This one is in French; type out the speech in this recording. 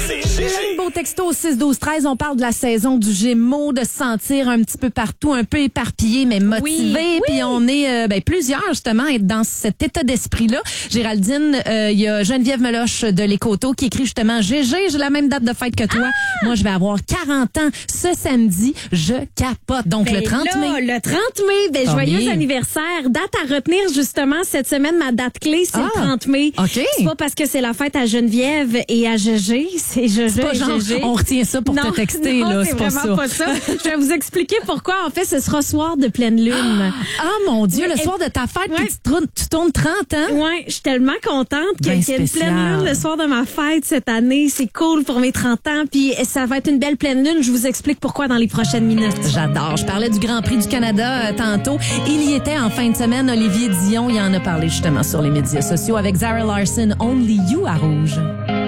C'est GG. Beau texto au 6-12-13, on parle de la saison du Gémeaux, de se sentir un petit peu partout, un peu éparpillé, mais motivé. Puis on est plusieurs, justement, à être dans cet état d'esprit-là. Géraldine, il y a Geneviève Meloche de l'Écoto qui écrit justement « GG, j'ai la même date de fête que toi. Moi, je vais avoir 40 ans ce samedi. Je capote. » Donc, le 30 mai. Le 30 mai, joyeux anniversaire. Date à retenir, justement, cette semaine. Ma date clé, c'est le 30 mai. OK. C'est pas parce que c'est la fête à Geneviève et à GG. C'est GG C'est pas et genre, GG. on retient ça pour te texter, non, là. c'est pas vraiment pas ça. Je vais vous expliquer pourquoi. En fait, ce sera soir de pleine lune. Ah, mon Dieu, le soir de ta fête, puis tu tournes 30 ans. Ouais, je suis tellement contente qu'il y ait une pleine lune le soir de ma fête cette année. C'est cool pour mes 30 ans, puis ça va être une belle pleine lune. Je vous explique pourquoi dans les prochaines minutes. J'adore. Je parlais du Grand Prix du Canada tantôt. Il y était en fin de semaine. Olivier Dion, il en a parlé justement sur les médias sociaux avec Zara Larsson, Only You à Rouge.